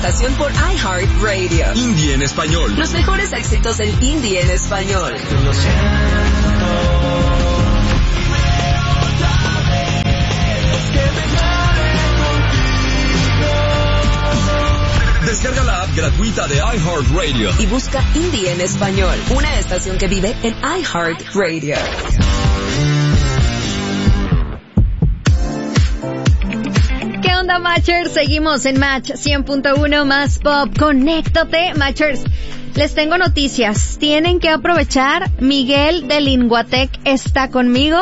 estación por iHeartRadio. Indie en español. Los mejores éxitos del indie en español. Lo siento. Descarga la app gratuita de iHeartRadio y busca Indie en español, una estación que vive en iHeartRadio. ¿Qué onda, Matchers? Seguimos en Match 100.1 más Pop. Conéctate, Matchers. Les tengo noticias. Tienen que aprovechar. Miguel de Linguatec está conmigo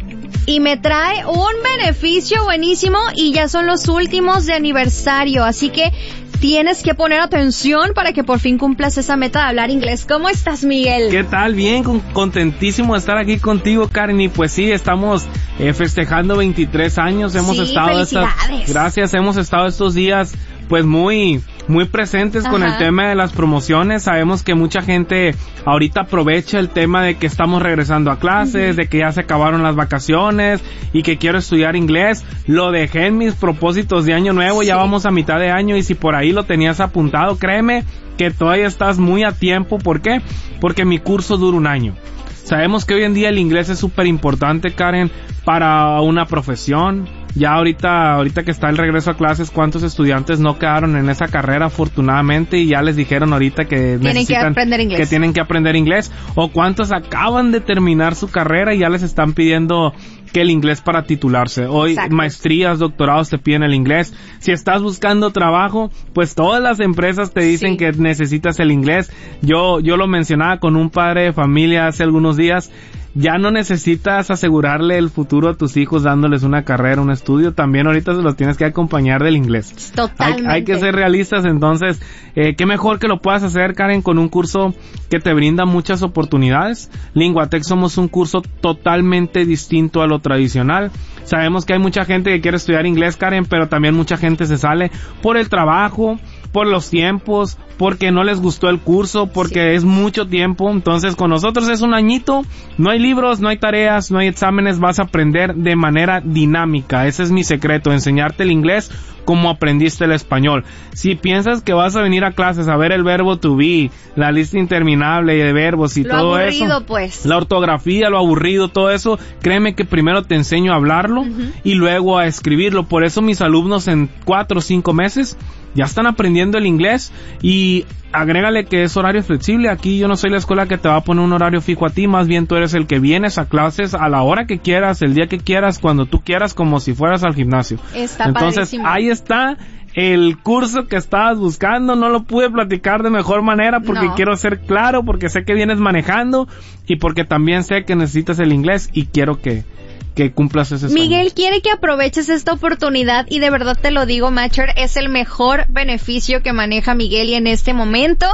y me trae un beneficio buenísimo y ya son los últimos de aniversario, así que tienes que poner atención para que por fin cumplas esa meta de hablar inglés. ¿Cómo estás, Miguel? ¿Qué tal? Bien, contentísimo de estar aquí contigo, Karen. Y pues sí, estamos festejando 23 años. Hemos estado gracias, hemos estado estos días pues muy presentes con el tema de las promociones. Sabemos que mucha gente ahorita aprovecha el tema de que estamos regresando a clases, de que ya se acabaron las vacaciones y que quiero estudiar inglés. Lo dejé en mis propósitos de año nuevo, ya vamos a mitad de año y si por ahí lo tenías apuntado, créeme que todavía estás muy a tiempo. ¿Por qué? Porque mi curso dura un año. Sabemos que hoy en día el inglés es súper importante, Karen, para una profesión. Ya ahorita que está el regreso a clases, ¿cuántos estudiantes no quedaron en esa carrera afortunadamente y ya les dijeron ahorita que tienen que aprender inglés? ¿O cuántos acaban de terminar su carrera y ya les están pidiendo que el inglés para titularse? Hoy maestrías, doctorados te piden el inglés. Si estás buscando trabajo, pues todas las empresas te dicen que necesitas el inglés. Yo lo mencionaba con un padre de familia hace algunos días. Ya no necesitas asegurarle el futuro a tus hijos dándoles una carrera, un estudio. También ahorita se los tienes que acompañar del inglés. Totalmente. Hay que ser realistas, entonces, qué mejor que lo puedas hacer, Karen, con un curso que te brinda muchas oportunidades. Linguatec somos un curso totalmente distinto a lo tradicional. Sabemos que hay mucha gente que quiere estudiar inglés, Karen, pero también mucha gente se sale por el trabajo, por los tiempos, porque no les gustó el curso, porque es mucho tiempo. Entonces con nosotros es un añito, no hay libros, no hay tareas, no hay exámenes, vas a aprender de manera dinámica. Ese es mi secreto, enseñarte el inglés como aprendiste el español. Si piensas que vas a venir a clases a ver el verbo to be, la lista interminable de verbos y todo eso, pues, la ortografía, lo aburrido, todo eso, créeme que primero te enseño a hablarlo y luego a escribirlo. Por eso mis alumnos en 4 o 5 meses ya están aprendiendo el inglés. Y agrégale que es horario flexible. Aquí yo no soy la escuela que te va a poner un horario fijo a ti, más bien tú eres el que vienes a clases a la hora que quieras, el día que quieras, cuando tú quieras, como si fueras al gimnasio. Entonces padrísimo. Ahí está el curso que estabas buscando. No lo pude platicar de mejor manera porque quiero ser claro, porque sé que vienes manejando y porque también sé que necesitas el inglés y quiero que cumplas ese sueño. Miguel quiere que aproveches esta oportunidad y de verdad te lo digo, Matcher, es el mejor beneficio que maneja Miguel y en este momento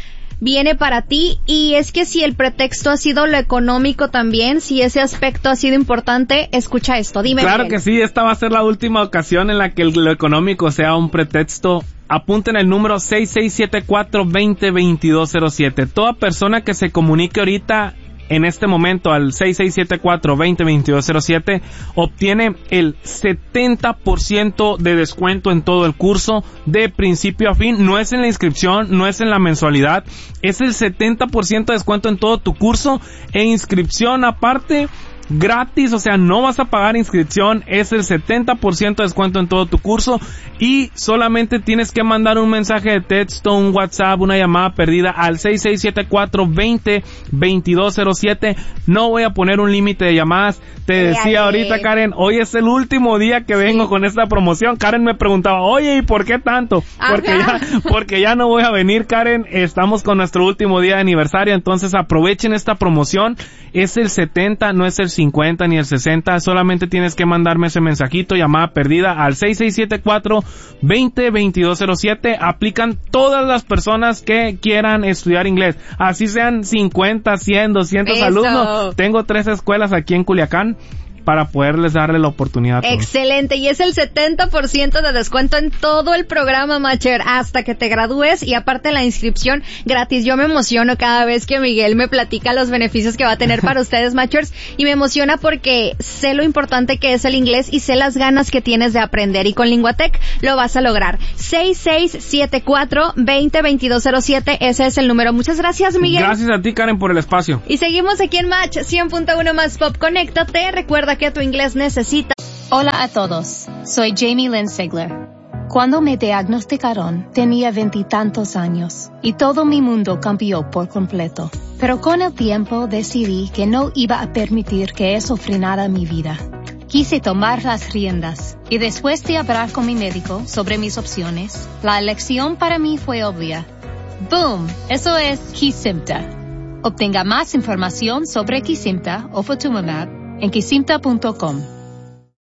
viene para ti. Y es que si el pretexto ha sido lo económico también, si ese aspecto ha sido importante, escucha esto, dime. Claro Miguel. que sí, esta va a ser la última ocasión en la que lo económico sea un pretexto. Apunten el número 6674-202207. Toda persona que se comunique ahorita en este momento al 6674-202207 obtiene el 70% de descuento en todo el curso de principio a fin. No es en la inscripción, no es en la mensualidad, es el 70% de descuento en todo tu curso e inscripción aparte gratis, o sea, no vas a pagar inscripción, es el 70% de descuento en todo tu curso y solamente tienes que mandar un mensaje de texto, un WhatsApp, una llamada perdida al 6674-202207. No voy a poner un límite de llamadas. Te decía ahorita, Karen, hoy es el último día que vengo con esta promoción. Karen me preguntaba, oye, ¿y por qué tanto? Porque ya no voy a venir, Karen. Estamos con nuestro último día de aniversario, entonces aprovechen esta promoción. Es el 70, no es el 50 ni el 60, solamente tienes que mandarme ese mensajito, llamada perdida al 6674-202207. Aplican todas las personas que quieran estudiar inglés, así sean 50, 100, 200 alumnos. Tengo 3 escuelas aquí en Culiacán para poderles darle la oportunidad a todos. Excelente, y es el 70% de descuento en todo el programa, Matcher, hasta que te gradúes, y aparte la inscripción gratis. Yo me emociono cada vez que Miguel me platica los beneficios que va a tener para ustedes, Matchers, y me emociona porque sé lo importante que es el inglés y sé las ganas que tienes de aprender, y con Linguatec lo vas a lograr. 6674-202207, ese es el número. Muchas gracias, Miguel. Gracias a ti, Karen, por el espacio. Y seguimos aquí en Match 100.1 más Pop. Conéctate, recuerda que tu inglés necesita. Hola a todos, soy Jamie Lynn Sigler. Cuando me diagnosticaron, tenía 20 y tantos años, y todo mi mundo cambió por completo. Pero con el tiempo decidí que no iba a permitir que eso frenara mi vida. Quise tomar las riendas, y después de hablar con mi médico sobre mis opciones, la elección para mí fue obvia. ¡Boom! Eso es Kesimpta. Obtenga más información sobre Kesimpta o Ofatumumab en kesimpta.com.